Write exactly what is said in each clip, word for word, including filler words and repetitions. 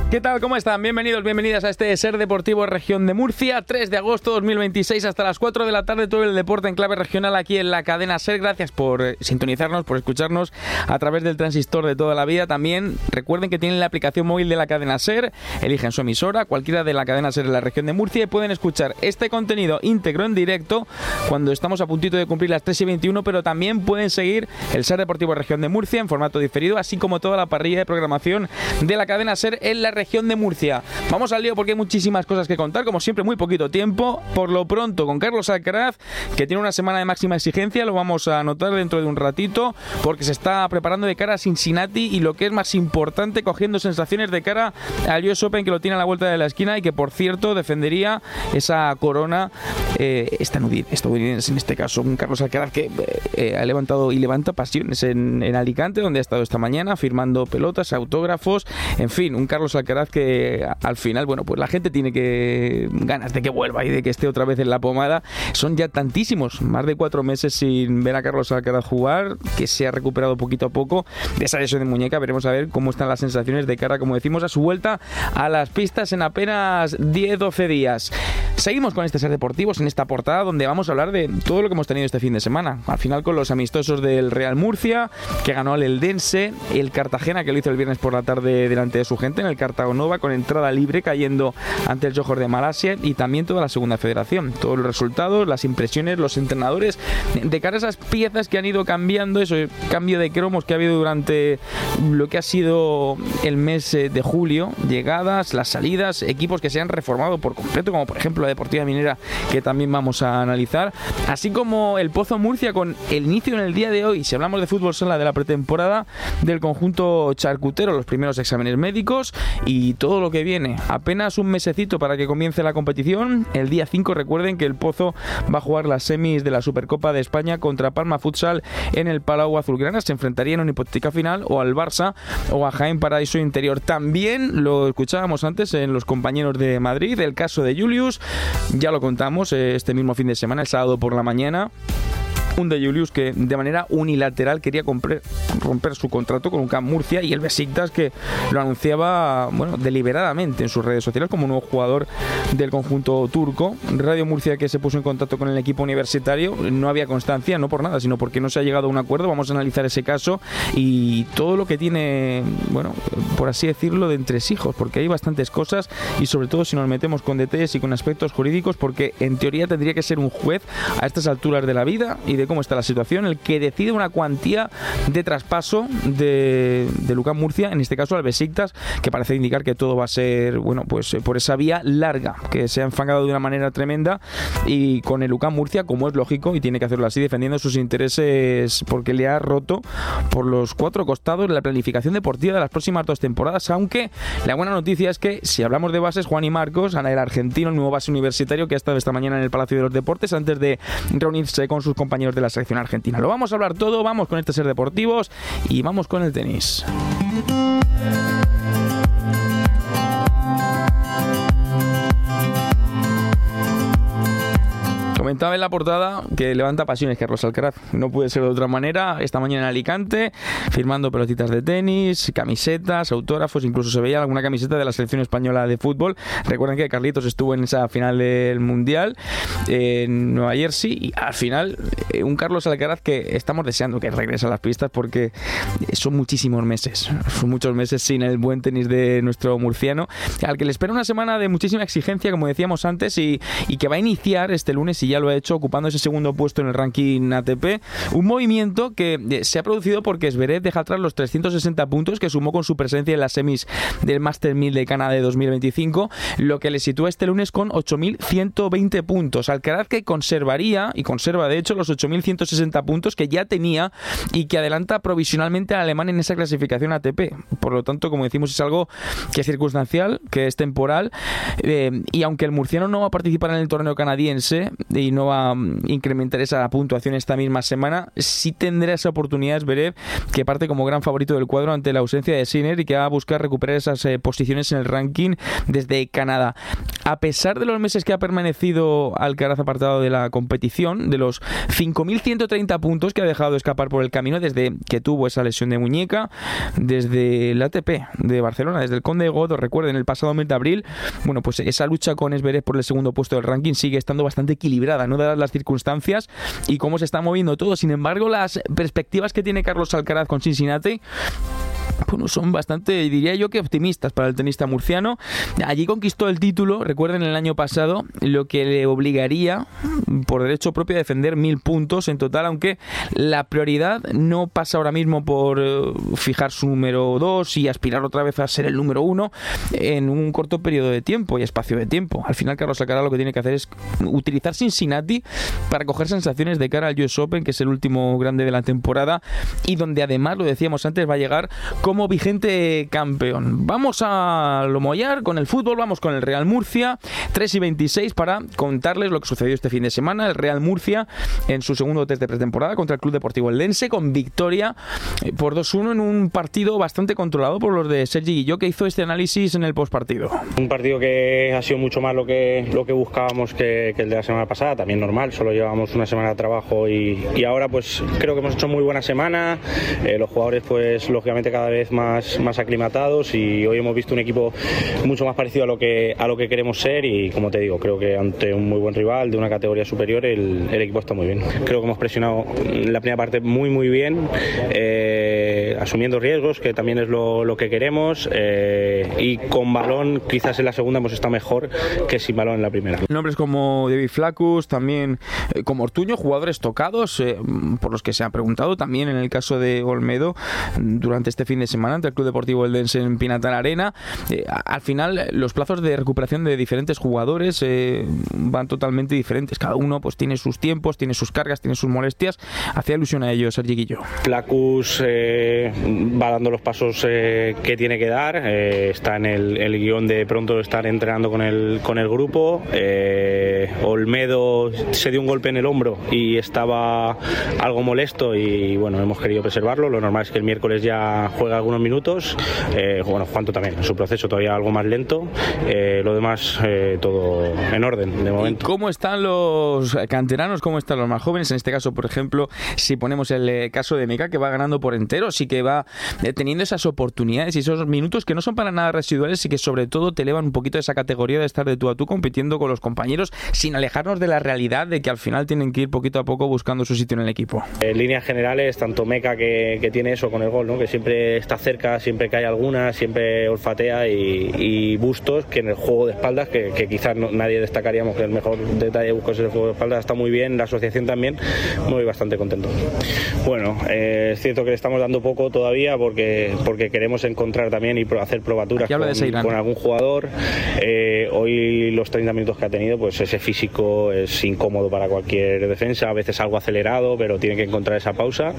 ¿Qué tal? ¿Cómo están? Bienvenidos, bienvenidas a este Ser Deportivo Región de Murcia, tres de agosto de dos mil veintiséis, hasta las cuatro de la tarde, todo el deporte en clave regional aquí en la cadena Ser. Gracias por sintonizarnos, por escucharnos a través del transistor de toda la vida. También recuerden que tienen la aplicación móvil de la cadena Ser, eligen su emisora, cualquiera de la cadena Ser en la región de Murcia, y pueden escuchar este contenido íntegro en directo cuando estamos a puntito de cumplir las tres y veintiuno, pero también pueden seguir el Ser Deportivo Región de Murcia en formato diferido, así como toda la parrilla de programación de la cadena Ser en la región de Murcia. Vamos al lío porque hay muchísimas cosas que contar, como siempre muy poquito tiempo. Por lo pronto con Carlos Alcaraz, que tiene una semana de máxima exigencia, lo vamos a anotar dentro de un ratito porque se está preparando de cara a Cincinnati y, lo que es más importante, cogiendo sensaciones de cara al U S Open, que lo tiene a la vuelta de la esquina y que, por cierto, defendería esa corona eh, estadounidense en este caso. Un Carlos Alcaraz que eh, ha levantado y levanta pasiones en, en Alicante, donde ha estado esta mañana firmando pelotas, autógrafos, en fin, un Carlos Alcaraz que al final, bueno, pues la gente tiene que ganas de que vuelva y de que esté otra vez en la pomada. Son ya tantísimos, más de cuatro meses sin ver a Carlos Alcaraz jugar, que se ha recuperado poquito a poco de esa lesión de muñeca. Veremos a ver cómo están las sensaciones de cara, como decimos, a su vuelta a las pistas en apenas diez doce días. Seguimos con este Ser Deportivos en esta portada, donde vamos a hablar de todo lo que hemos tenido este fin de semana. Al final, con los amistosos del Real Murcia, que ganó al Eldense, el Cartagena, que lo hizo el viernes por la tarde delante de su gente en el Cartagonova, con entrada libre, cayendo ante el Johor de Malasia, y también toda la segunda federación. Todos los resultados, las impresiones, los entrenadores, de cara a esas piezas que han ido cambiando, eso, cambio de cromos que ha habido durante lo que ha sido el mes de julio, llegadas, las salidas, equipos que se han reformado por completo, como por ejemplo la Deportiva Minera, que también vamos a analizar, así como el Pozo Murcia, con el inicio en el día de hoy, si hablamos de fútbol sala, de la pretemporada del conjunto charcutero, los primeros exámenes médicos y todo lo que viene. Apenas un mesecito para que comience la competición. El día cinco, recuerden que el Pozo va a jugar las semis de la Supercopa de España contra Palma Futsal en el Palau Azulgrana. Se enfrentarían en una hipotética final o al Barça o a Jaén Paraíso Interior. También lo escuchábamos antes en los compañeros de Madrid, el caso de Julius, ya lo contamos este mismo fin de semana, el sábado por la mañana. Un de Julius que de manera unilateral quería compre, romper su contrato con UCAM Murcia, y el Besiktas, que lo anunciaba, bueno, deliberadamente en sus redes sociales como un nuevo jugador del conjunto turco. Radio Murcia, que se puso en contacto con el equipo universitario, no había constancia, no por nada, sino porque no se ha llegado a un acuerdo. Vamos a analizar ese caso y todo lo que tiene, bueno, por así decirlo, de entresijos, porque hay bastantes cosas, y sobre todo si nos metemos con detalles y con aspectos jurídicos, porque en teoría tendría que ser un juez a estas alturas de la vida y de cómo está la situación el que decide una cuantía de traspaso de, de UCAM Murcia, en este caso al Besiktas, que parece indicar que todo va a ser, bueno, pues por esa vía larga, que se ha enfangado de una manera tremenda, y con el UCAM Murcia, como es lógico, y tiene que hacerlo así, defendiendo sus intereses, porque le ha roto por los cuatro costados la planificación deportiva de las próximas dos temporadas. Aunque la buena noticia es que, si hablamos de bases, Juan y Marcos, el argentino, el nuevo base universitario, que ha estado esta mañana en el Palacio de los Deportes antes de reunirse con sus compañeros de la selección argentina. Lo vamos a hablar todo, vamos con este Ser Deportivos y vamos con el tenis. Comentaba en la portada que levanta pasiones Carlos Alcaraz. No puede ser de otra manera. Esta mañana en Alicante, firmando pelotitas de tenis, camisetas, autógrafos, incluso se veía alguna camiseta de la selección española de fútbol. Recuerden que Carlitos estuvo en esa final del Mundial en Nueva Jersey, y al final un Carlos Alcaraz que estamos deseando que regrese a las pistas, porque son muchísimos meses, son muchos meses sin el buen tenis de nuestro murciano, al que le espera una semana de muchísima exigencia, como decíamos antes, y, y que va a iniciar este lunes, y ya lo ha hecho, ocupando ese segundo puesto en el ranking A T P. Un movimiento que se ha producido porque Zverev deja atrás los trescientos sesenta puntos que sumó con su presencia en las semis del Master mil de Canadá de dos mil veinticinco, lo que le sitúa este lunes con ocho mil ciento veinte puntos. Alcaraz, que conservaría, y conserva de hecho, los ocho mil ciento sesenta puntos que ya tenía y que adelanta provisionalmente al alemán en esa clasificación A T P. Por lo tanto, como decimos, es algo que es circunstancial, que es temporal, eh, y aunque el murciano no va a participar en el torneo canadiense y no va a incrementar esa puntuación esta misma semana. Sí tendrá esa oportunidad Zverev, que parte como gran favorito del cuadro ante la ausencia de Sinner y que va a buscar recuperar esas eh, posiciones en el ranking desde Canadá. A pesar de los meses que ha permanecido Alcaraz apartado de la competición, de los cinco mil ciento treinta puntos que ha dejado de escapar por el camino desde que tuvo esa lesión de muñeca, desde el A T P de Barcelona, desde el Conde de Godó, recuerden, el pasado mes de abril, bueno, pues esa lucha con Zverev por el segundo puesto del ranking sigue estando bastante equilibrada, no dadas las circunstancias y cómo se está moviendo todo. Sin embargo, las perspectivas que tiene Carlos Alcaraz con Cincinnati, bueno, son bastante, diría yo, que optimistas para el tenista murciano. Allí conquistó el título, recuerden, el año pasado, lo que le obligaría por derecho propio a defender mil puntos en total, aunque la prioridad no pasa ahora mismo por eh, fijar su número dos y aspirar otra vez a ser el número uno en un corto periodo de tiempo y espacio de tiempo. Al final, Carlos Alcaraz lo que tiene que hacer es utilizar Cincinnati para coger sensaciones de cara al U S Open, que es el último grande de la temporada y donde además, lo decíamos antes, va a llegar como vigente campeón. Vamos a lo mollar con el fútbol, vamos con el Real Murcia, tres y veintiséis, para contarles lo que sucedió este fin de semana. El Real Murcia en su segundo test de pretemporada contra el Club Deportivo Eldense, con victoria por dos uno en un partido bastante controlado por los de Sergi Guilló, que hizo este análisis en el postpartido. Un partido que ha sido mucho más lo que, lo que buscábamos que, que el de la semana pasada, también normal, solo llevamos una semana de trabajo y, y ahora pues creo que hemos hecho muy buena semana, eh, los jugadores pues lógicamente cada vez más, más aclimatados y hoy hemos visto un equipo mucho más parecido a lo que a lo que queremos ser y como te digo, creo que ante un muy buen rival de una categoría superior el, el equipo está muy bien. Creo que hemos presionado la primera parte muy muy bien, eh, asumiendo riesgos, que también es lo, lo que queremos, eh, y con balón quizás en la segunda hemos estado mejor que sin balón en la primera. Nombres como David Flaccus, también eh, como Ortuño, jugadores tocados, eh, por los que se ha preguntado, también en el caso de Olmedo durante este fin de semana ante el Club Deportivo Eldense en Pinatar Arena. Eh, al final los plazos de recuperación de diferentes jugadores eh, van totalmente diferentes, cada uno pues tiene sus tiempos, tiene sus cargas, tiene sus molestias. Hacía alusión a ello Sergi Guilló. Flaccus eh, va dando los pasos eh, que tiene que dar, eh, está en el, el guión de pronto estar entrenando con el, con el grupo. eh, Olmedo se dio un golpe en el hombro y estaba algo molesto y bueno, hemos querido preservarlo. Lo normal es que el miércoles ya juega algunos minutos, eh, bueno, Juanto también, en su proceso todavía algo más lento, eh, lo demás eh, todo en orden de momento. ¿Y cómo están los canteranos, cómo están los más jóvenes? En este caso, por ejemplo, si ponemos el eh, caso de Meca, que va ganando por entero, sí que va eh, teniendo esas oportunidades y esos minutos que no son para nada residuales y que sobre todo te elevan un poquito esa categoría de estar de tú a tú compitiendo con los compañeros sin alejarnos de la realidad de que al final tienen que ir poquito a poco buscando su sitio en el equipo. En líneas generales, tanto Meca que, que tiene eso con el gol, ¿no? Que siempre está cerca, siempre que hay alguna, siempre olfatea, y, y Bustos, que en el juego de espaldas, que, que quizás no, nadie destacaríamos que el mejor detalle de Bustos es el juego de espaldas, está muy bien, la asociación también, muy bastante contento. Bueno, eh, es cierto que le estamos dando poco todavía porque, porque queremos encontrar también y hacer probaturas con, con algún jugador. Eh, hoy los treinta minutos que ha tenido, pues ese físico es incómodo para cualquier defensa, a veces algo acelerado, pero tiene que encontrar esa pausa.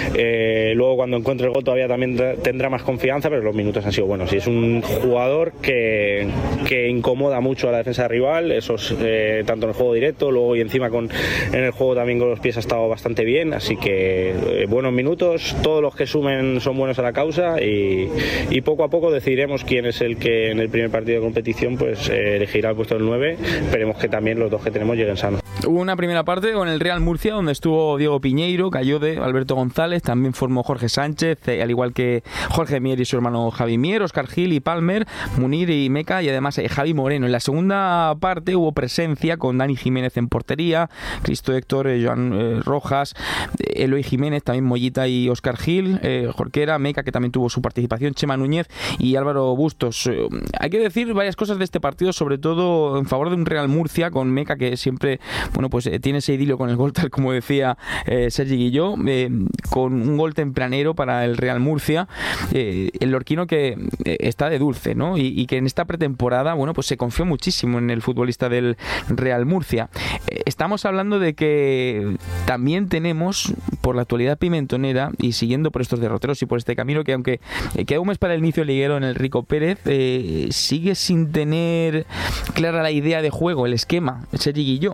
Eh, luego cuando encuentre el gol todavía también tendrá más confianza, pero los minutos han sido buenos. Y es un jugador que, que incomoda mucho a la defensa rival, esos, eh, tanto en el juego directo, luego y encima con, en el juego también con los pies ha estado bastante bien, así que eh, buenos minutos, todos los que sumen son buenos a la causa y, y poco a poco decidiremos quién es el que en el primer partido de competición pues eh, elegirá el puesto del nueve. Esperemos que también los dos que tenemos lleguen sanos. Hubo una primera parte con el Real Murcia donde estuvo Diego Piñeiro, cayó de Alberto González, también formó Jorge Sánchez, eh, al igual que Jorge Mier y su hermano Javi Mier, Óscar Gil y Palmer, Munir y Meca y además eh, Javi Moreno. En la segunda parte hubo presencia con Dani Jiménez en portería, Cristo Héctor, eh, Joan eh, Rojas, eh, Eloy Jiménez, también Mollita y Óscar Gil, eh, Jorquera, Meca, que también tuvo su participación, Chema Núñez y Álvaro Bustos. Eh, hay que decir varias cosas de este partido, sobre todo en favor de un Real Murcia con Meca, que siempre bueno pues eh, tiene ese idilio con el gol, tal como decía eh, Sergi Guilló, eh, con un gol tempranero para el Real Murcia, eh, el lorquino que eh, está de dulce, ¿no? Y, y que en esta pretemporada, bueno, pues se confió muchísimo en el futbolista del Real Murcia. Eh, estamos hablando de que también tenemos, por la actualidad pimentonera, y siguiendo por estos derroteros y por este camino, que aunque eh, queda un mes para el inicio liguero en el Rico Pérez, eh, sigue sin tener clara la idea de juego, el esquema, Sergi Guilló. Eh,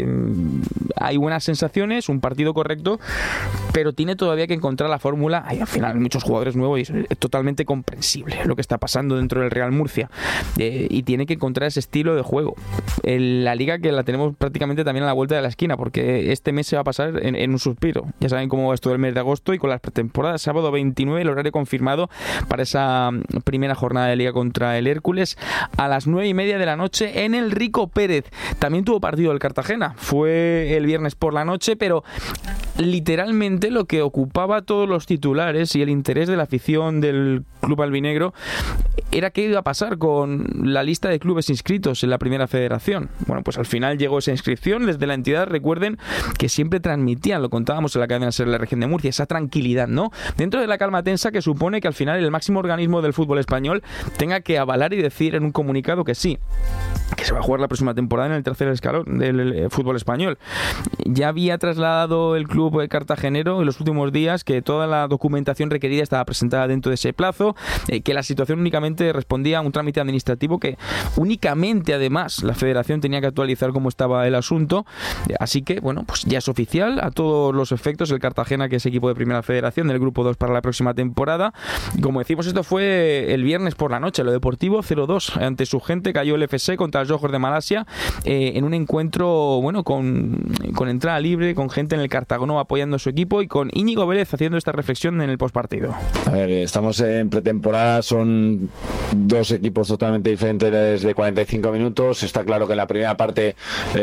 Eh, hay buenas sensaciones, un partido correcto, pero tiene todavía que encontrar la fórmula. Hay al final muchos jugadores nuevos y es totalmente comprensible lo que está pasando dentro del Real Murcia. Eh, y tiene que encontrar ese estilo de juego. En la liga, que la tenemos prácticamente también a la vuelta de la esquina, porque este mes se va a pasar en, en un suspiro. Ya saben cómo va esto del mes de agosto, y con las pretemporadas, sábado veintinueve, el horario confirmado para esa primera jornada de liga contra el Hércules a las nueve y media de la noche en el Rico Pérez. También tuvo partido el Cartagena, fue el viernes por la noche, pero literalmente lo que ocupaba todos los titulares y el interés de la afición del club albinegro era qué iba a pasar con la lista de clubes inscritos en la primera federación. Bueno, pues al final llegó esa inscripción. Desde la entidad, recuerden que siempre transmitían, lo contábamos en la cadena SER de la región de Murcia, esa tranquilidad, ¿no? Dentro de la calma tensa que supone que al final el máximo organismo del fútbol español tenga que avalar y decir en un comunicado que sí, que se va a jugar la próxima temporada en el tercer escalón del fútbol español. Ya había trasladado el club cartagenero en los últimos días que toda la documentación requerida estaba presentada dentro de ese plazo, eh, que la situación únicamente respondía a un trámite administrativo que únicamente, además, la federación tenía que actualizar cómo estaba el asunto. Así que, bueno, pues ya es oficial a todos los efectos el Cartagena, que es equipo de primera federación del grupo dos para la próxima temporada. Y como decimos, esto fue el viernes por la noche. Lo deportivo cero dos ante su gente, cayó el F C contra el Johor de Malasia eh, en un encuentro, bueno, con, con entrada libre, con gente en el Cartagonó apoyando a su equipo y con Íñigo Vélez haciendo esta reflexión en el postpartido. A ver, estamos en pretemporada, son dos equipos totalmente diferentes de cuarenta y cinco minutos. Está claro que en la primera parte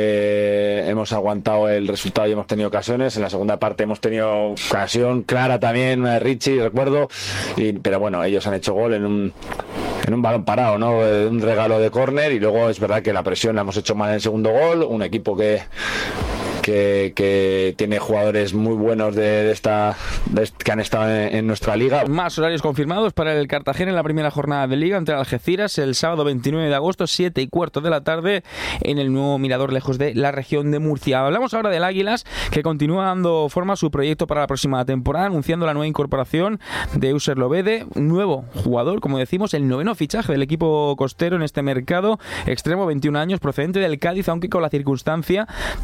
eh, hemos aguantado el resultado y hemos tenido ocasiones. En la segunda parte hemos tenido ocasión clara también, una de Richie, recuerdo, y, pero bueno, ellos han hecho gol en un en un balón parado, ¿no? Un regalo de córner, y luego es verdad que la presión la hemos hecho mal en el segundo gol. Un equipo que Que, que tiene jugadores muy buenos de, de esta de, que han estado en, en nuestra liga. Más horarios confirmados para el Cartagena en la primera jornada de liga ante el Algeciras el sábado veintinueve de agosto, siete y cuarto de la tarde, en el nuevo Mirador Lejos de la región de Murcia. Hablamos ahora del Águilas, que continúa dando forma a su proyecto para la próxima temporada, anunciando la nueva incorporación de Euser Lobede, nuevo jugador, como decimos, el noveno fichaje del equipo costero en este mercado, extremo, veintiún años, procedente del Cádiz, aunque con la circunstancia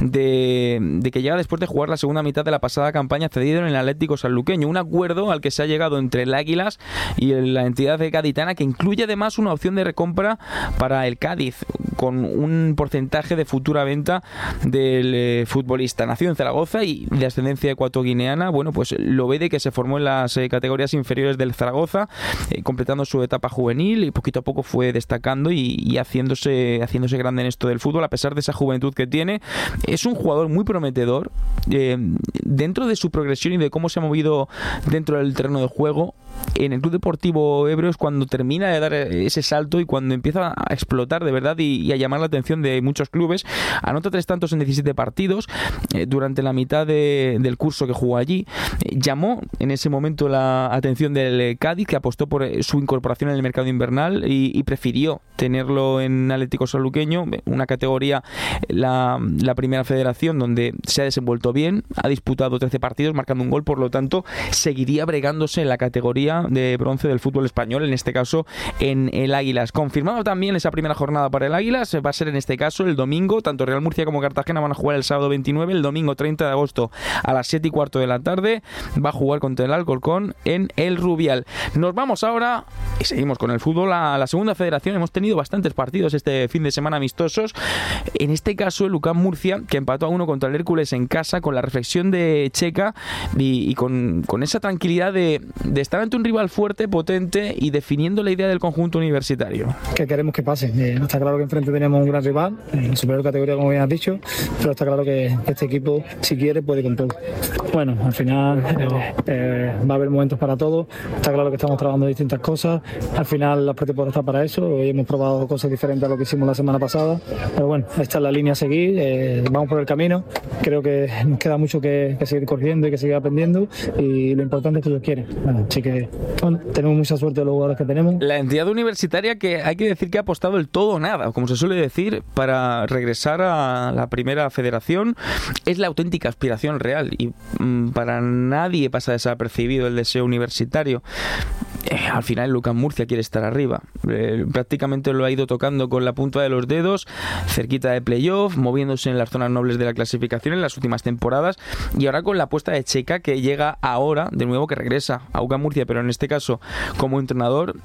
de de que llega después de jugar la segunda mitad de la pasada campaña cedido en el Atlético Sanluqueño, un acuerdo al que se ha llegado entre el Águilas y la entidad gaditana, que incluye además una opción de recompra para el Cádiz con un porcentaje de futura venta del eh, futbolista. Nacido en Zaragoza y de ascendencia ecuatoguineana, bueno, pues Lobede, que se formó en las eh, categorías inferiores del Zaragoza, eh, completando su etapa juvenil, y poquito a poco fue destacando y, y haciéndose, haciéndose grande en esto del fútbol, a pesar de esa juventud que tiene. Es un jugador muy prometedor eh, dentro de su progresión y de cómo se ha movido dentro del terreno de juego. En el Club Deportivo Ebro es cuando termina de dar ese salto y cuando empieza a explotar de verdad y, y a llamar la atención de muchos clubes. Anota tres tantos en diecisiete partidos eh, durante la mitad de, del curso que jugó allí. Eh, llamó en ese momento la atención del Cádiz, que apostó por su incorporación en el mercado invernal y, y prefirió tenerlo en Atlético Sanluqueño, una categoría, la, la primera federación, donde se ha desenvuelto bien, ha disputado trece partidos marcando un gol, por lo tanto seguiría bregándose en la categoría de bronce del fútbol español, en este caso en el Águilas. Confirmado también esa primera jornada para el Águilas, va a ser en este caso el domingo. Tanto Real Murcia como Cartagena van a jugar el sábado veintinueve, el domingo treinta de agosto a las siete y cuarto de la tarde va a jugar contra el Alcorcón en el Rubial. Nos vamos ahora y seguimos con el fútbol a la segunda federación. Hemos tenido bastantes partidos este fin de semana amistosos, en este caso el U C A M Murcia, que empató a uno contra el Hércules en casa, con la reflexión de Checa y, y con, con esa tranquilidad de, de estar ante un rival fuerte, potente y definiendo la idea del conjunto universitario. Que queremos que pase. Eh, está claro que enfrente tenemos un gran rival, en superior categoría, como bien has dicho, pero está claro que este equipo, si quiere, puede con todo. Bueno, al final eh, eh, va a haber momentos para todo. Está claro que estamos trabajando distintas cosas. Al final la pretemporada está para eso. Hoy hemos probado cosas diferentes a lo que hicimos la semana pasada. Pero bueno, esta es la línea a seguir. Eh, vamos por el camino. Creo que nos queda mucho que, que seguir corriendo y que seguir aprendiendo. Y lo importante es que ellos quieren. Bueno, así que bueno, tenemos mucha suerte de los jugadores que tenemos. La entidad universitaria, que hay que decir que ha apostado el todo o nada, como se suele decir, para regresar a la primera federación, es la auténtica aspiración real. Y para nadie pasa desapercibido el deseo universitario. Eh, al final el UCAM Murcia quiere estar arriba. Eh, prácticamente lo ha ido tocando con la punta de los dedos, cerquita de playoff, moviéndose en las zonas nobles de la clasificación en las últimas temporadas, y ahora con la apuesta de Checa, que llega ahora, de nuevo, que regresa a UCAM Murcia, pero en este caso como entrenador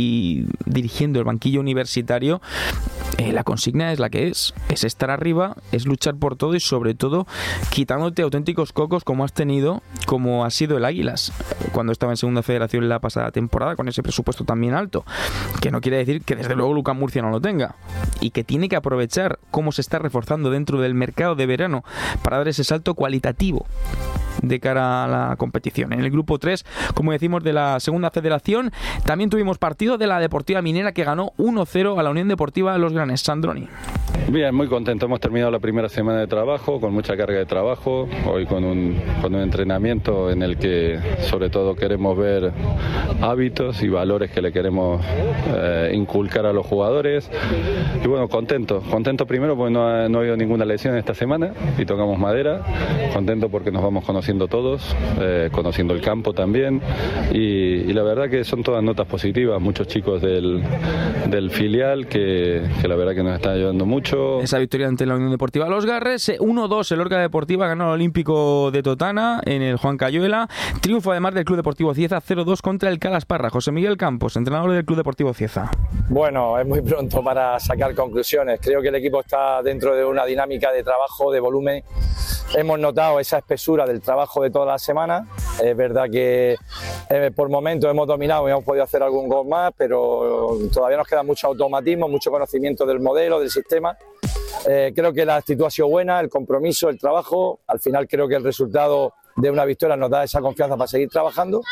y dirigiendo el banquillo universitario. Eh, la consigna es la que es, es estar arriba, es luchar por todo y sobre todo quitándote auténticos cocos como has tenido, como ha sido el Águilas cuando estaba en segunda federación la pasada temporada con ese presupuesto también alto, que no quiere decir que desde luego UCAM Murcia no lo tenga, y que tiene que aprovechar cómo se está reforzando dentro del mercado de verano para dar ese salto cualitativo de cara a la competición. En el grupo tres, como decimos, de la segunda federación, también tuvimos partido de la Deportiva Minera, que ganó uno cero a la Unión Deportiva Los Granes. Sandroni. Bien, muy contento. Hemos terminado la primera semana de trabajo con mucha carga de trabajo, hoy con un, con un entrenamiento en el que sobre todo queremos ver hábitos y valores que le queremos eh, inculcar a los jugadores, y bueno, contento, contento primero porque no ha, no ha habido ninguna lesión esta semana y tocamos madera, contento porque nos vamos conociendo todos, eh, conociendo el campo también, y, y la verdad que son todas notas positivas, muchos chicos del, del filial que, que la verdad que nos están ayudando mucho. Esa victoria ante la Unión Deportiva Los Garres, uno dos el Lorca Deportiva ganó al Olímpico de Totana en el Juan Cayuela, triunfo además del Club Deportivo Cieza cero dos contra el Calasparra. José Miguel Campos, entrenador del Club Deportivo Cieza. Bueno, es muy pronto para sacar conclusiones, creo que el equipo está dentro de una dinámica de trabajo, de volumen. Hemos notado esa espesura del trabajo de toda la semana. Es verdad que eh, por momentos hemos dominado y hemos podido hacer algún gol más, pero todavía nos queda mucho automatismo, mucho conocimiento del modelo, del sistema. Eh, creo que la actitud ha sido buena, el compromiso, el trabajo. Al final creo que el resultado de una victoria nos da esa confianza para seguir trabajando.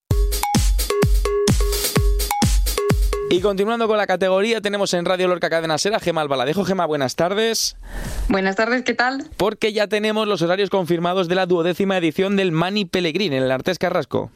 Y continuando con la categoría, tenemos en Radio Lorca Cadena Ser a Gemma Albaladejo. Gemma, buenas tardes. Buenas tardes, ¿qué tal? Porque ya tenemos los horarios confirmados de la duodécima edición del Mani Pellegrín en el Artés Carrasco.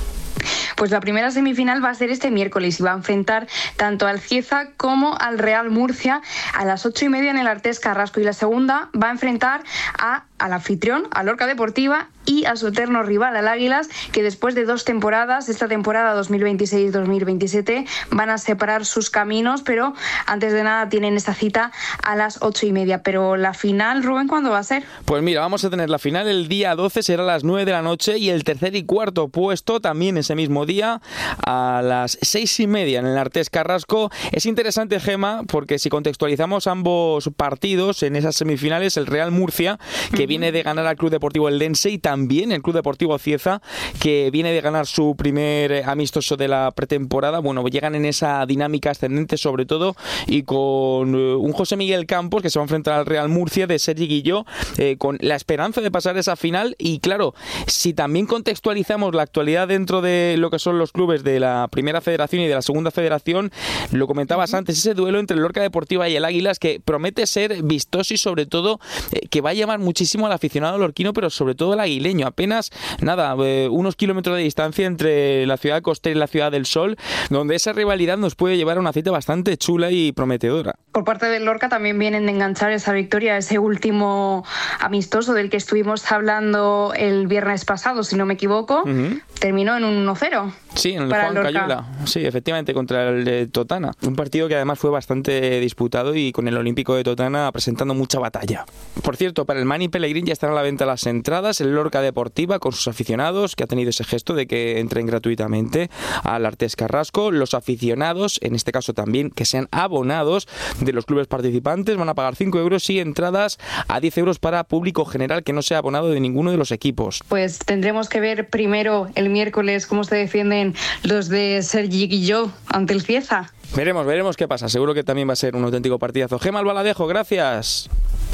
Pues la primera semifinal va a ser este miércoles y va a enfrentar tanto al Cieza como al Real Murcia a las ocho y media en el Artés Carrasco, y la segunda va a enfrentar a, al anfitrión, a Lorca Deportiva, y a su eterno rival, al Águilas, que después de dos temporadas, esta temporada dos mil veintiséis dos mil veintisiete, van a separar sus caminos, pero antes de nada tienen esta cita a las ocho y media. Pero la final, Rubén, ¿cuándo va a ser? Pues mira, vamos a tener la final el día doce, será a las nueve de la noche, y el tercer y cuarto puesto también ese mismo día a las seis y media en el Artés Carrasco. Es interesante, Gema, porque si contextualizamos ambos partidos en esas semifinales, el Real Murcia, que uh-huh. viene de ganar al Club Deportivo Eldense, y también el Club Deportivo Cieza, que viene de ganar su primer amistoso de la pretemporada, bueno, llegan en esa dinámica ascendente sobre todo, y con un José Miguel Campos que se va a enfrentar al Real Murcia de Sergi Guilló, eh, con la esperanza de pasar esa final. Y claro, si también contextualizamos la actualidad dentro de lo que son los clubes de la primera federación y de la segunda federación, lo comentabas uh-huh. antes, ese duelo entre el Lorca Deportiva y el Águilas, que promete ser vistoso y sobre todo eh, que va a llamar muchísimo al aficionado lorquino, pero sobre todo al aguileño. Apenas, nada, eh, unos kilómetros de distancia entre la ciudad costera y la ciudad del Sol, donde esa rivalidad nos puede llevar a una cita bastante chula y prometedora. Por parte del Lorca también vienen de enganchar esa victoria, ese último amistoso del que estuvimos hablando el viernes pasado, si no me equivoco, uh-huh. terminó en un uno cero. Sí, en el Juan Cayuela. Sí, efectivamente, contra el de Totana. Un partido que además fue bastante disputado y con el Olímpico de Totana presentando mucha batalla. Por cierto, para el Mani Pellegrín ya están a la venta las entradas. El Lorca Deportiva con sus aficionados, que ha tenido ese gesto de que entren gratuitamente al Artés Carrasco. Los aficionados, en este caso también, que sean abonados de los clubes participantes, van a pagar cinco euros y entradas a diez euros para público general que no sea abonado de ninguno de los equipos. Pues tendremos que ver primero el miércoles cómo se defienden los de Sergi Guilló ante el Cieza. Veremos, veremos qué pasa. Seguro que también va a ser un auténtico partidazo. Gemma Albaladejo, gracias.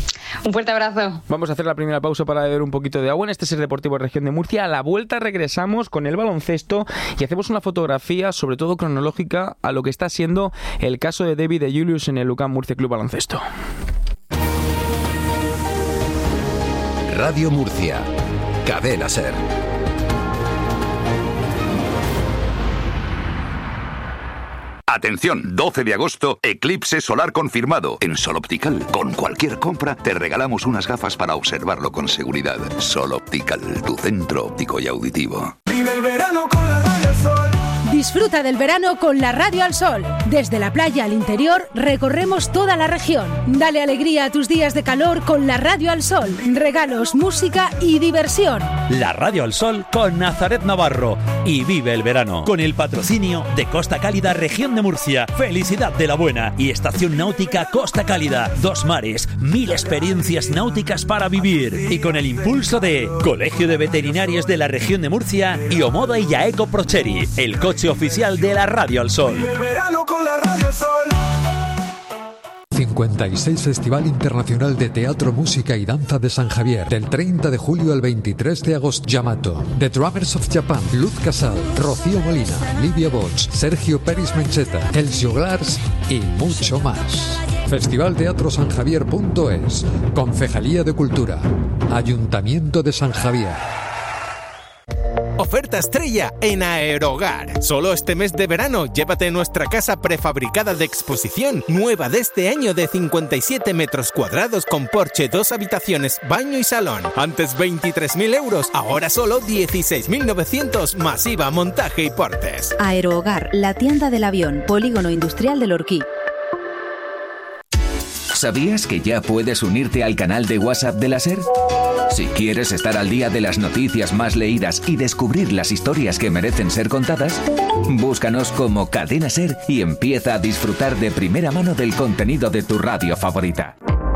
Un fuerte abrazo. Vamos a hacer la primera pausa para beber un poquito de agua en este Ser Deportivo Región de Murcia. A la vuelta regresamos con el baloncesto y hacemos una fotografía, sobre todo cronológica, a lo que está siendo el caso de David de Julius en el UCAM Murcia Club Baloncesto. Radio Murcia, Cadena Ser. Atención, doce de agosto, eclipse solar confirmado en Sol Optical. Con cualquier compra te regalamos unas gafas para observarlo con seguridad. Sol Optical, tu centro óptico y auditivo. Vive el verano con la radio al sol. Disfruta del verano con la radio al sol. Desde la playa al interior recorremos toda la región. Dale alegría a tus días de calor con la radio al sol. Regalos, música y diversión. La radio al sol con Nazaret Navarro. Y vive el verano con el patrocinio de Costa Cálida, región de Murcia. Felicidad de la Buena y Estación Náutica Costa Cálida. Dos mares, mil experiencias náuticas para vivir. Y con el impulso de Colegio de Veterinarios de la región de Murcia y Omoda y Yaeco Procheri, el coche oficial de la radio al sol. El verano con la radio al sol. cincuenta y seis Festival Internacional de Teatro, Música y Danza de San Javier, del treinta de julio al veintitrés de agosto. Yamato, The Drummers of Japan, Luz Casal, Rocío Molina, Livia Bosch, Sergio Peris Mencheta, Els Joglars y mucho más. festival teatro san javier punto es, Concejalía de Cultura, Ayuntamiento de San Javier. Oferta estrella en Aerogar. Solo este mes de verano llévate nuestra casa prefabricada de exposición, nueva de este año, de cincuenta y siete metros cuadrados con porche, dos habitaciones, baño y salón. Antes veintitrés mil euros, ahora solo dieciséis mil novecientos, masiva, montaje y portes. Aerogar, la tienda del avión, Polígono Industrial del Orquí. ¿Sabías que ya puedes unirte al canal de WhatsApp de la SER? Si quieres estar al día de las noticias más leídas y descubrir las historias que merecen ser contadas, búscanos como Cadena SER y empieza a disfrutar de primera mano del contenido de tu radio favorita.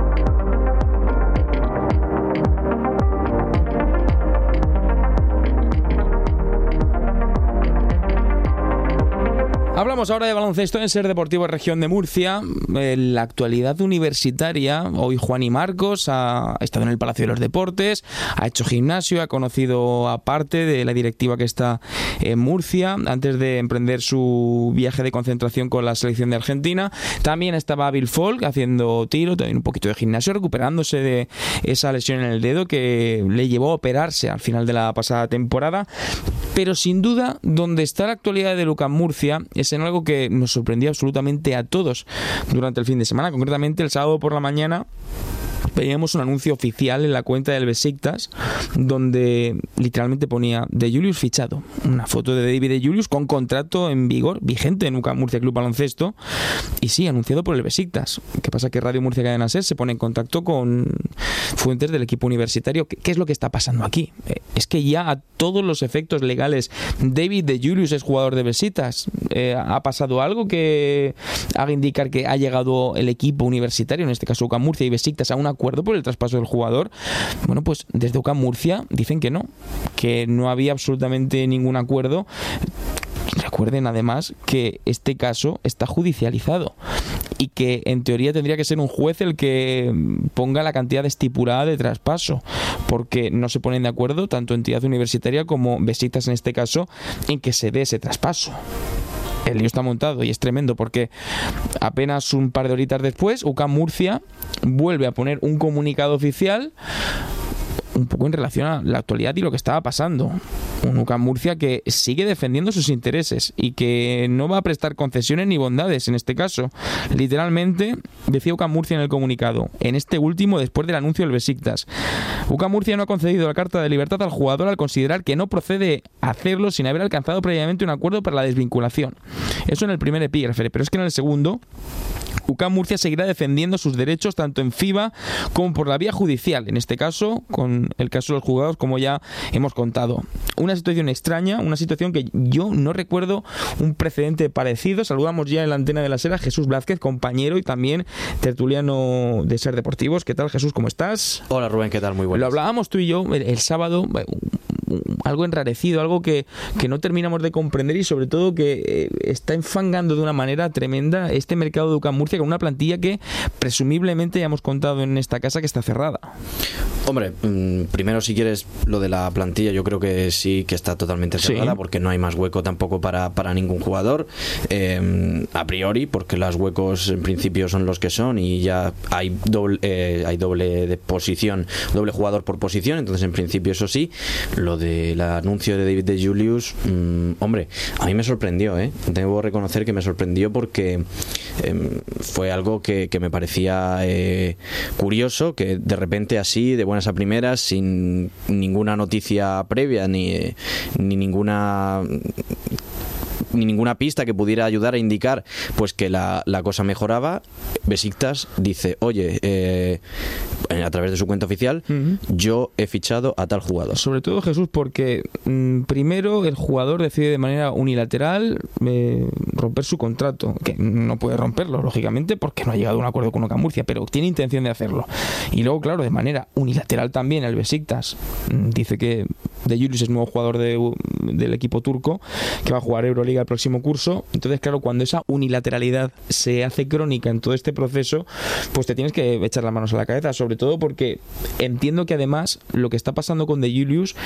Hablamos ahora de baloncesto en SER Deportivo Región de Murcia. En la actualidad universitaria, hoy Juani Marcos ha estado en el Palacio de los Deportes, ha hecho gimnasio, ha conocido a parte de la directiva que está en Murcia antes de emprender su viaje de concentración con la selección de Argentina. También estaba Bill Folk haciendo tiro, también un poquito de gimnasio, recuperándose de esa lesión en el dedo que le llevó a operarse al final de la pasada temporada. Pero sin duda, donde está la actualidad de UCAM Murcia es en algo que nos sorprendió absolutamente a todos durante el fin de semana. Concretamente, el sábado por la mañana veíamos un anuncio oficial en la cuenta del Besiktas donde literalmente ponía de Julius fichado, una foto de David de Julius con contrato en vigor, vigente en UCAM Murcia Club Baloncesto, y sí, anunciado por el Besiktas. ¿Qué pasa? Que Radio Murcia Cadena SER se pone en contacto con fuentes del equipo universitario. ¿Qué, qué es lo que está pasando aquí? Eh, es que ya a todos los efectos legales David de Julius es jugador de Besiktas. Eh, ¿Ha pasado algo que haga indicar que ha llegado el equipo universitario, en este caso UCAM Murcia y Besiktas, a un acuerdo por el traspaso del jugador? Bueno, pues desde UCAM Murcia dicen que no, que no había absolutamente ningún acuerdo. Recuerden además que este caso está judicializado y que en teoría tendría que ser un juez el que ponga la cantidad estipulada de traspaso, porque no se ponen de acuerdo tanto entidad universitaria como Besiktas en este caso en que se dé ese traspaso. El lío está montado y es tremendo porque apenas un par de horitas después UCAM Murcia vuelve a poner un comunicado oficial un poco en relación a la actualidad y lo que estaba pasando. Un UCAM Murcia que sigue defendiendo sus intereses y que no va a prestar concesiones ni bondades en este caso. Literalmente, decía UCAM Murcia en el comunicado, en este último después del anuncio del Besiktas. UCAM Murcia no ha concedido la carta de libertad al jugador al considerar que no procede hacerlo sin haber alcanzado previamente un acuerdo para la desvinculación. Eso en el primer epígrafe, pero es que en el segundo UCAM Murcia seguirá defendiendo sus derechos tanto en FIBA como por la vía judicial, en este caso con el caso de los jugadores, como ya hemos contado. Una situación extraña, una situación que yo no recuerdo un precedente parecido. Saludamos ya en la antena de la SER a Jesús Blázquez, compañero y también tertuliano de SER Deportivos. ¿Qué tal, Jesús? ¿Cómo estás? Hola, Rubén, ¿qué tal? Muy buenas. Lo hablábamos tú y yo el, el sábado, algo enrarecido, algo que, que no terminamos de comprender y sobre todo que eh, está enfangando de una manera tremenda este mercado de UCAM Murcia con una plantilla que presumiblemente ya hemos contado en esta casa que está cerrada. Hombre, mmm, primero si quieres lo de la plantilla, yo creo que sí que está totalmente cerrada, sí, porque no hay más hueco tampoco para, para ningún jugador, eh, a priori, porque los huecos en principio son los que son y ya hay doble, eh, hay doble de posición, doble jugador por posición, entonces en principio eso sí. Lo del anuncio de David de Julius, mmm, hombre, a mí me sorprendió, ¿eh? Debo reconocer que me sorprendió porque eh, fue algo que, que me parecía eh, curioso, que de repente así, de buenas a primeras, sin ninguna noticia previa ni, ni ninguna ni ninguna pista que pudiera ayudar a indicar pues que la, la cosa mejoraba, Besiktas dice, oye, eh, a través de su cuenta oficial, uh-huh, yo he fichado a tal jugador. Sobre todo, Jesús, porque mmm, primero el jugador decide de manera unilateral eh, romper su contrato, que no puede romperlo, lógicamente, porque no ha llegado a un acuerdo con Oca Murcia, pero tiene intención de hacerlo. Y luego, claro, de manera unilateral también el Besiktas mmm, dice que De Julius es nuevo jugador de, del equipo turco, que va a jugar Euroliga el próximo curso. Entonces, claro, cuando esa unilateralidad se hace crónica en todo este proceso, pues te tienes que echar las manos a la cabeza, sobre todo porque entiendo que además lo que está pasando con De Julius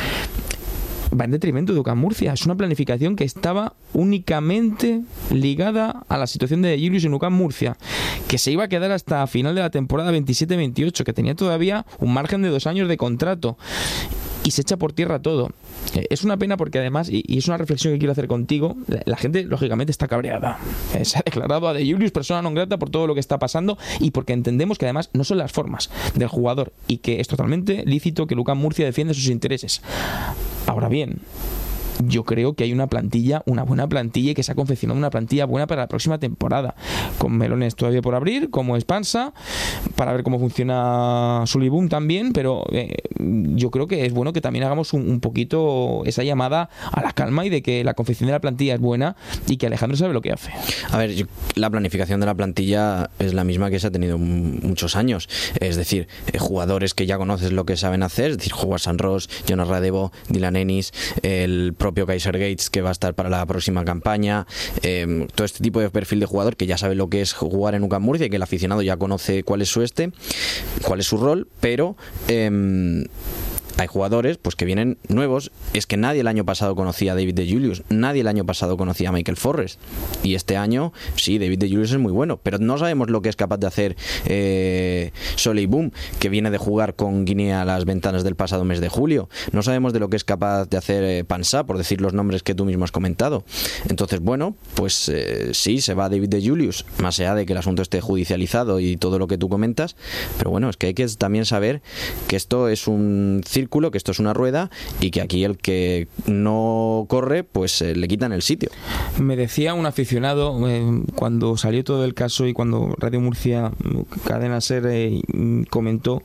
va en detrimento de Oca Murcia. Es una planificación que estaba únicamente ligada a la situación de De Julius en Oca Murcia, que se iba a quedar hasta final de la temporada veintisiete veintiocho, que tenía todavía un margen de dos años de contrato. Y se echa por tierra todo. Eh, es una pena porque además, y, y es una reflexión que quiero hacer contigo, la, la gente lógicamente está cabreada. Eh, se ha declarado a De Julius persona non grata por todo lo que está pasando y porque entendemos que además no son las formas del jugador y que es totalmente lícito que Oca Murcia defienda sus intereses. Ahora bien, yo creo que hay una plantilla, una buena plantilla, y que se ha confeccionado una plantilla buena para la próxima temporada, con melones todavía por abrir, como Espansa, para ver cómo funciona Sully-Boom también, pero eh, yo creo que es bueno que también hagamos un, un poquito esa llamada a la calma y de que la confección de la plantilla es buena y que Alejandro sabe lo que hace. A ver, yo, la planificación de la plantilla es la misma que se ha tenido m- muchos años, es decir, eh, jugadores que ya conoces lo que saben hacer, es decir, Juan San Ross, Jonas Radevo, Dylan Ennis, el propio Kaiser Gates que va a estar para la próxima campaña, eh, todo este tipo de perfil de jugador que ya sabe lo que es jugar en Oca Murcia y que el aficionado ya conoce cuál es su este, cuál es su rol, pero eh, hay jugadores pues que vienen nuevos. Es que nadie el año pasado conocía a David de Julius, nadie el año pasado conocía a Michael Forrest, y este año sí, David de Julius es muy bueno, pero no sabemos lo que es capaz de hacer eh, Sully-Boom, que viene de jugar con Guinea a las ventanas del pasado mes de julio. No sabemos de lo que es capaz de hacer eh, Pansá, por decir los nombres que tú mismo has comentado. Entonces, bueno, pues eh, sí, se va David de Julius, más allá de que el asunto esté judicializado y todo lo que tú comentas, pero bueno, es que hay que también saber que esto es un círculo, que esto es una rueda y que aquí el que no corre pues eh, le quitan el sitio. Me decía un aficionado eh, cuando salió todo el caso y cuando Radio Murcia, Cadena Ser, eh, comentó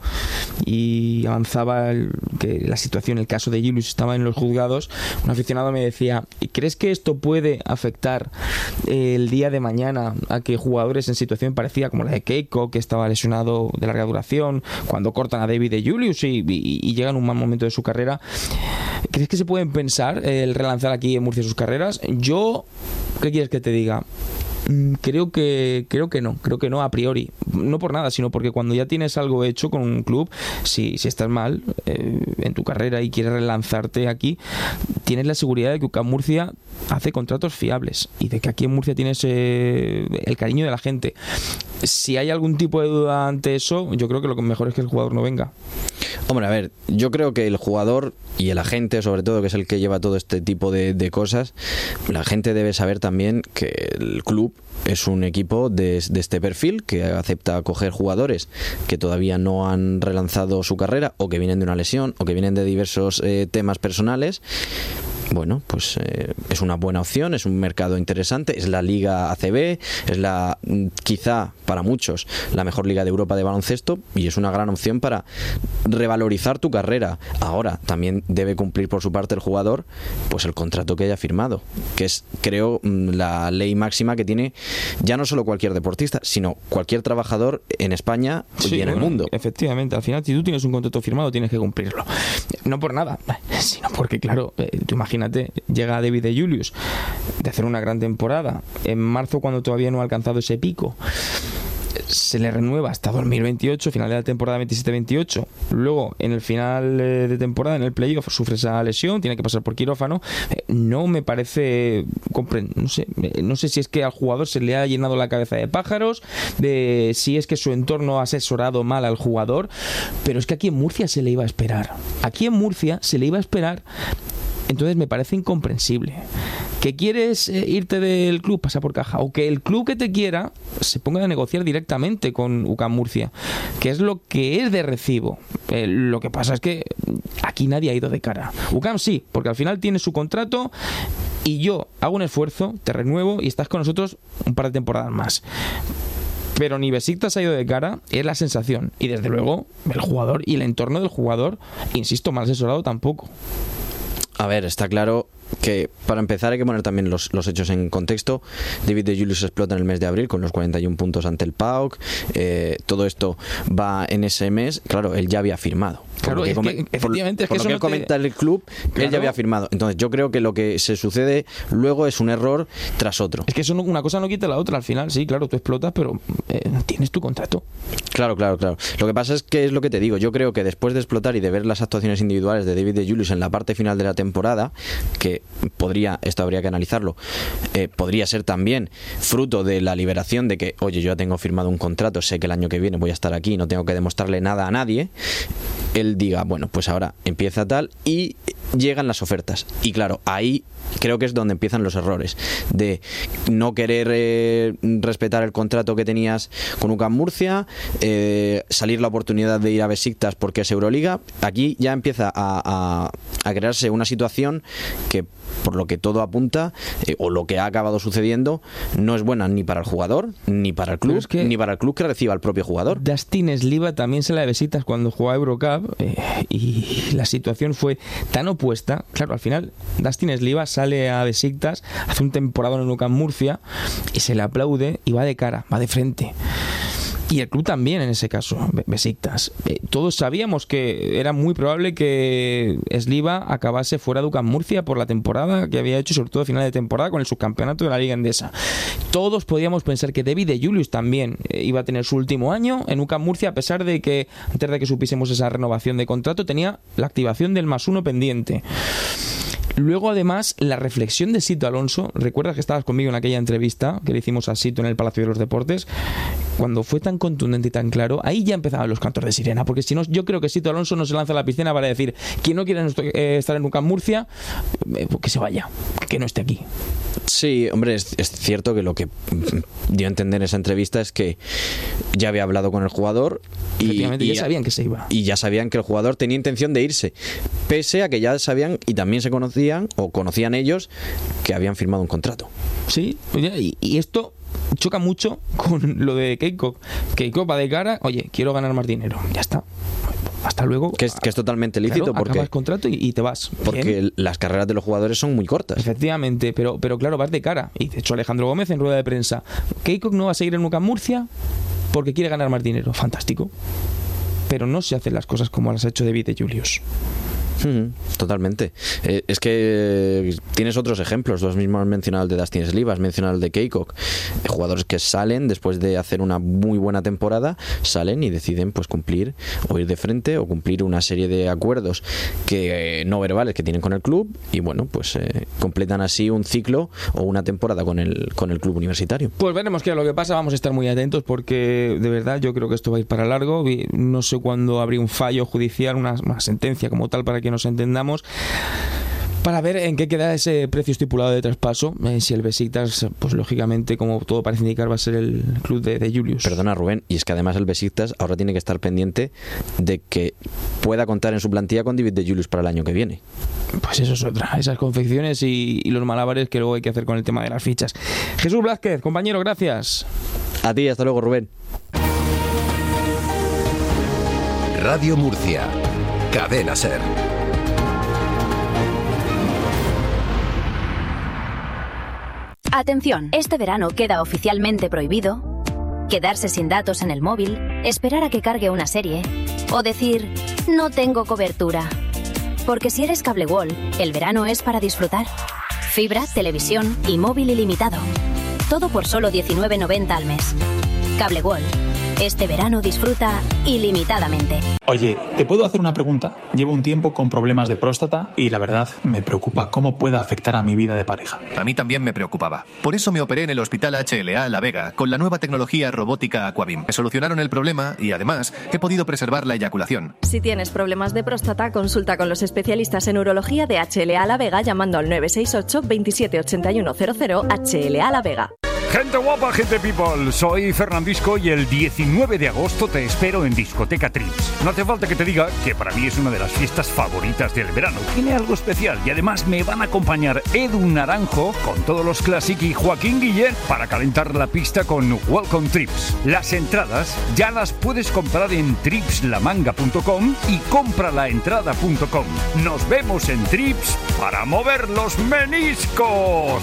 y avanzaba el, que la situación, el caso de Julius estaba en los juzgados, un aficionado me decía, ¿crees que esto puede afectar eh, el día de mañana a que jugadores en situación parecida como la de Keiko, que estaba lesionado de larga duración, cuando cortan a David de Julius y, y, y llegan un mal momento de su carrera, ¿crees que se pueden pensar el relanzar aquí en Murcia sus carreras? Yo, ¿qué quieres que te diga? Creo que creo que no, creo que no a priori, no por nada, sino porque cuando ya tienes algo hecho con un club, si, si estás mal eh, en tu carrera y quieres relanzarte aquí, tienes la seguridad de que Oca Murcia hace contratos fiables y de que aquí en Murcia tienes eh, el cariño de la gente. Si hay algún tipo de duda ante eso, yo creo que lo mejor es que el jugador no venga. Hombre, a ver, yo creo que el jugador y el agente, sobre todo, que es el que lleva todo este tipo de, de cosas, la gente debe saber también que el club es un equipo de, de este perfil que acepta coger jugadores que todavía no han relanzado su carrera o que vienen de una lesión o que vienen de diversos eh, temas personales. Bueno, pues eh, es una buena opción, es un mercado interesante, es la Liga A C B, es la, quizá para muchos, la mejor liga de Europa de baloncesto y es una gran opción para revalorizar tu carrera. Ahora, también debe cumplir por su parte el jugador pues el contrato que haya firmado, que es, creo, la ley máxima que tiene ya no solo cualquier deportista, sino cualquier trabajador en España sí, y en bueno, el mundo. Efectivamente, al final, si tú tienes un contrato firmado, tienes que cumplirlo. No por nada, sino porque, claro, eh, tú imagínate, llega David de Julius de hacer una gran temporada en marzo cuando todavía no ha alcanzado ese pico. se le renueva hasta dos mil veintiocho, final de la temporada veintisiete veintiocho. Luego, en el final de temporada, en el playoff, sufre esa lesión, tiene que pasar por quirófano. No me parece... No sé, no sé si es que al jugador se le ha llenado la cabeza de pájaros, de si es que su entorno ha asesorado mal al jugador, pero es que aquí en Murcia se le iba a esperar. Aquí en Murcia se le iba a esperar. Entonces me parece incomprensible. ¿Que quieres eh, irte del club? Pasa por caja. O que el club que te quiera se ponga a negociar directamente con U C A M Murcia, que es lo que es de recibo. Eh, lo que pasa es que aquí nadie ha ido de cara. U C A M sí, porque al final tiene su contrato y yo hago un esfuerzo, te renuevo y estás con nosotros un par de temporadas más. Pero ni Besiktas ha ido de cara, es la sensación. Y desde luego el jugador y el entorno del jugador, insisto, mal asesorado tampoco. A ver, está claro que para empezar hay que poner también los, los hechos en contexto. David de Julius explota en el mes de abril con los cuarenta y un puntos ante el P A O K. Eh, todo esto va en ese mes. Claro, él ya había firmado. Claro, es que, efectivamente, es que por lo que no comenta te... el club, claro. Él ya había firmado. Entonces yo creo que lo que se sucede luego es un error tras otro. Es que eso no, una cosa no quita la otra al final. Sí, claro, tú explotas, pero eh, tienes tu contrato. Claro, claro, claro. Lo que pasa es que es lo que te digo. Yo creo que después de explotar y de ver las actuaciones individuales de David de Julius en la parte final de la temporada, que podría, esto habría que analizarlo, eh, podría ser también fruto de la liberación de que, oye, yo ya tengo firmado un contrato, sé que el año que viene voy a estar aquí, no tengo que demostrarle nada a nadie. Él diga, bueno, pues ahora empieza tal y llegan las ofertas. Y claro, ahí creo que es donde empiezan los errores de no querer eh, respetar el contrato que tenías con U C A M Murcia, eh, salir la oportunidad de ir a Besiktas porque es Euroliga. Aquí ya empieza a, a, a crearse una situación que, por lo que todo apunta, eh, o lo que ha acabado sucediendo, no es buena ni para el jugador, ni para el club, es que ni para el club que reciba al propio jugador. Dustin Sliva también se la de Besiktas cuando jugó a Eurocup, eh, y la situación fue tan opuesta. Claro, al final Dustin Sliva sale a Besiktas, hace un temporada en U C A M Murcia y se le aplaude y va de cara, va de frente. Y el club también en ese caso, Besiktas. Eh, todos sabíamos que era muy probable que Sliva acabase fuera de U C A M Murcia por la temporada que había hecho, sobre todo a final de temporada con el subcampeonato de la Liga Endesa. Todos podíamos pensar que David de Julius también eh, iba a tener su último año en U C A M Murcia, a pesar de que antes de que supiésemos esa renovación de contrato tenía la activación del más uno pendiente. Luego, además, la reflexión de Sito Alonso. ¿Recuerdas que estabas conmigo en aquella entrevista que le hicimos a Sito en el Palacio de los Deportes? Cuando fue tan contundente y tan claro, ahí ya empezaban los cantos de sirena, porque si no, yo creo que Sito Alonso no se lanza a la piscina para decir: quien no quiere eh, estar en U C A M Murcia, eh, que se vaya, que no esté aquí. Sí, hombre, es, es cierto que lo que dio a entender en esa entrevista es que ya había hablado con el jugador y, Efectivamente, y ya sabían que se iba. Y ya sabían que el jugador tenía intención de irse, pese a que ya sabían y también se conocían, o conocían ellos, que habían firmado un contrato. Sí, y, y esto choca mucho con lo de Keiko. Keiko va de cara, oye, quiero ganar más dinero, ya está. Hasta luego. Que es, que es totalmente lícito, claro, porque acabas contrato y, y te vas. Porque Bien. Las carreras de los jugadores son muy cortas. Efectivamente, pero, pero claro, vas de cara. Y de hecho Alejandro Gómez en rueda de prensa: Keiko no va a seguir en U C A M Murcia porque quiere ganar más dinero. Fantástico. Pero no se hacen las cosas como las ha hecho David de Julius. Totalmente. Eh, es que tienes otros ejemplos. Los mismos has mencionado el de Dustin Sliva, has mencionado el de Keikok. Eh, jugadores que salen después de hacer una muy buena temporada, salen y deciden pues cumplir o ir de frente o cumplir una serie de acuerdos que eh, no verbales que tienen con el club y bueno, pues eh, completan así un ciclo o una temporada con el, con el club universitario. Pues veremos qué es lo que pasa. Vamos a estar muy atentos porque de verdad yo creo que esto va a ir para largo. No sé cuándo habría un fallo judicial, una, una sentencia como tal para que nos entendamos, para ver en qué queda ese precio estipulado de traspaso. Eh, si el Besiktas, pues lógicamente, como todo parece indicar, va a ser el club de, de Julius. Perdona, Rubén, y es que además el Besiktas ahora tiene que estar pendiente de que pueda contar en su plantilla con David de Julius para el año que viene. Pues eso es otra, esas confecciones y, y los malabares que luego hay que hacer con el tema de las fichas. Jesús Blázquez, compañero, gracias. A ti, hasta luego, Rubén. Radio Murcia, Cadena SER. Atención, este verano queda oficialmente prohibido quedarse sin datos en el móvil, esperar a que cargue una serie o decir no tengo cobertura. Porque si eres Cable World, el verano es para disfrutar. Fibra, televisión y móvil ilimitado. Todo por solo diecinueve noventa al mes. Cable World, Este verano disfruta ilimitadamente. Oye, ¿te puedo hacer una pregunta? Llevo un tiempo con problemas de próstata y la verdad me preocupa cómo pueda afectar a mi vida de pareja. A mí también me preocupaba. Por eso me operé en el Hospital H L A La Vega con la nueva tecnología robótica Aquabim. Me solucionaron el problema y además he podido preservar la eyaculación. Si tienes problemas de próstata, consulta con los especialistas en urología de H L A La Vega llamando al nueve seis ocho, veintisiete ochenta y uno cero cero H L A La Vega. Gente guapa, gente people, soy Fernandisco y el diecinueve de agosto te espero en Discoteca Trips. No hace falta que te diga que para mí es una de las fiestas favoritas del verano. Tiene algo especial y además me van a acompañar Edu Naranjo con todos los Classic y Joaquín Guillén para calentar la pista con Welcome Trips. Las entradas ya las puedes comprar en trips la manga punto com y compralaentrada punto com. Nos vemos en Trips para mover los meniscos.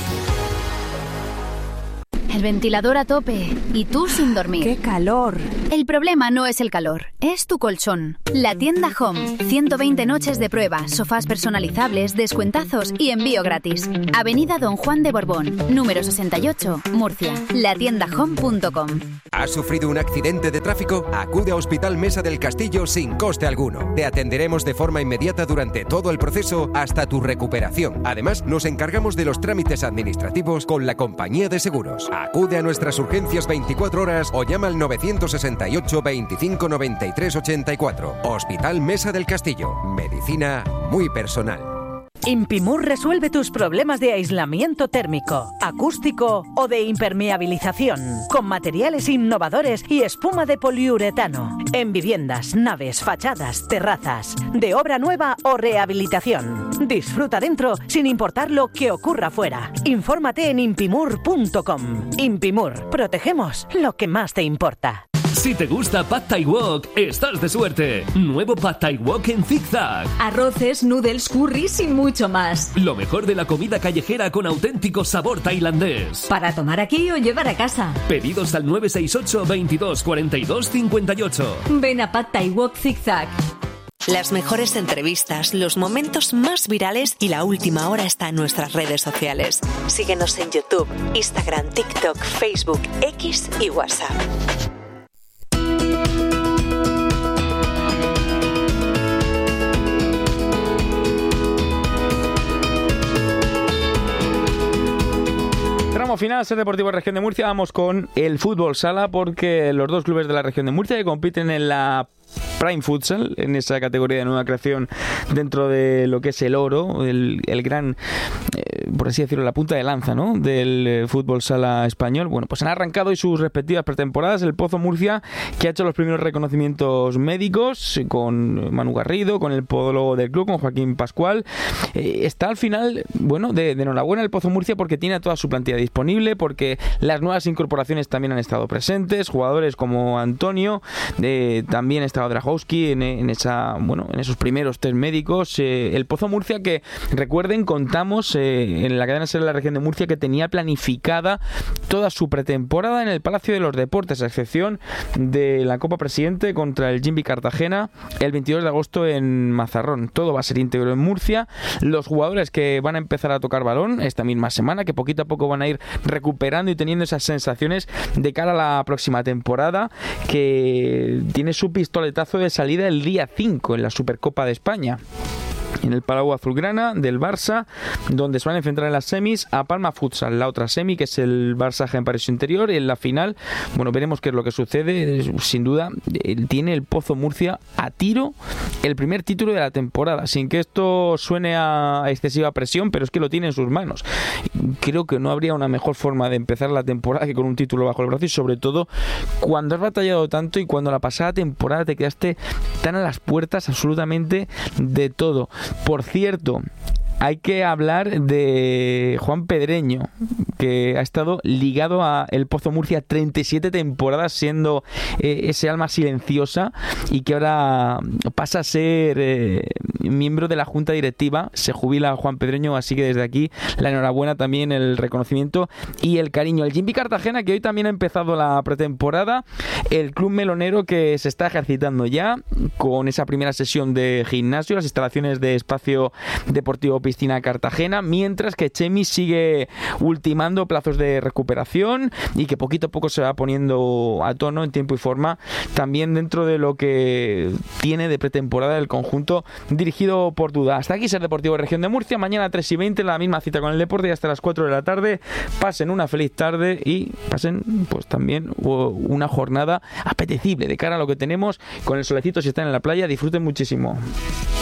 El ventilador a tope y tú sin dormir. ¡Qué calor! El problema no es el calor, es tu colchón. La tienda Home. ciento veinte noches de prueba, sofás personalizables, descuentazos y envío gratis. Avenida Don Juan de Borbón, número sesenta y ocho, Murcia. la tienda home punto com. ¿Has sufrido un accidente de tráfico? Acude a Hospital Mesa del Castillo sin coste alguno. Te atenderemos de forma inmediata durante todo el proceso hasta tu recuperación. Además, nos encargamos de los trámites administrativos con la compañía de seguros. Acude a nuestras urgencias veinticuatro horas o llama al novecientos sesenta y ocho, veinticinco, noventa y tres, ochenta y cuatro. Hospital Mesa del Castillo. Medicina muy personal. Impimur resuelve tus problemas de aislamiento térmico, acústico o de impermeabilización con materiales innovadores y espuma de poliuretano en viviendas, naves, fachadas, terrazas, de obra nueva o rehabilitación. Disfruta dentro sin importar lo que ocurra fuera. Infórmate en impimur punto com. Impimur, protegemos lo que más te importa. Si te gusta Pad Thai Wok, estás de suerte. Nuevo Pad Thai Wok en zigzag. Arroces, noodles, curries y mucho más. Lo mejor de la comida callejera con auténtico sabor tailandés. Para tomar aquí o llevar a casa. Pedidos al nueve seis ocho, veintidós, cuarenta y dos, cincuenta y ocho. Ven a Pad Thai Wok Zigzag. Las mejores entrevistas, los momentos más virales y la última hora está en nuestras redes sociales. Síguenos en YouTube, Instagram, TikTok, Facebook, X y WhatsApp. Tramo final, Ser Deportivo Región de Murcia. Vamos con el fútbol sala porque los dos clubes de la Región de Murcia que compiten en la Prime Futsal, en esa categoría de nueva creación dentro de lo que es el oro, el, el gran, eh, por así decirlo, la punta de lanza, ¿no?, del eh, fútbol sala español. Bueno, pues han arrancado hoy sus respectivas pretemporadas. El Pozo Murcia, que ha hecho los primeros reconocimientos médicos con Manu Garrido, con el podólogo del club, con Joaquín Pascual. Eh, está al final, bueno, de, de enhorabuena el Pozo Murcia porque tiene a toda su plantilla disponible, porque las nuevas incorporaciones también han estado presentes, jugadores como Antonio, eh, también está Dragowski en, en esa, bueno, en esos primeros test médicos. Eh, el Pozo Murcia, que recuerden, contamos eh, en la cadena SER de la Región de Murcia que tenía planificada toda su pretemporada en el Palacio de los Deportes, a excepción de la Copa Presidente contra el Jimby Cartagena el veintidós de agosto en Mazarrón. Todo va a ser íntegro en Murcia. Los jugadores que van a empezar a tocar balón esta misma semana, que poquito a poco van a ir recuperando y teniendo esas sensaciones de cara a la próxima temporada, que tiene su pistoletazo de salida el día cinco en la Supercopa de España, en el Palau Azulgrana del Barça, donde se van a enfrentar en las semis a Palma Futsal, la otra semi, que es el Barça Jaén Paraíso Interior. Y en la final, bueno, veremos qué es lo que sucede. Sin duda, tiene el Pozo Murcia a tiro el primer título de la temporada, sin que esto suene a excesiva presión, pero es que lo tiene en sus manos. Creo que no habría una mejor forma de empezar la temporada que con un título bajo el brazo, y sobre todo cuando has batallado tanto y cuando la pasada temporada te quedaste tan a las puertas absolutamente de todo. Por cierto, hay que hablar de Juan Pedreño, que ha estado ligado a el Pozo Murcia treinta y siete temporadas, siendo eh, ese alma silenciosa, y que ahora pasa a ser eh, miembro de la Junta Directiva. Se jubila Juan Pedreño, así que desde aquí la enhorabuena, también el reconocimiento y el cariño. El Gimbi Cartagena, que hoy también ha empezado la pretemporada, el club melonero que se está ejercitando ya con esa primera sesión de gimnasio, las instalaciones de Espacio Deportivo Piscina Cartagena, mientras que Chemi sigue ultimando plazos de recuperación y que poquito a poco se va poniendo a tono en tiempo y forma, también dentro de lo que tiene de pretemporada el conjunto dirigido por Duda. Hasta aquí Ser Deportivo Región de Murcia. Mañana a tres y veinte la misma cita con el deporte y hasta las cuatro de la tarde. Pasen una feliz tarde y pasen pues también una jornada apetecible de cara a lo que tenemos con el solecito si están en la playa. Disfruten muchísimo.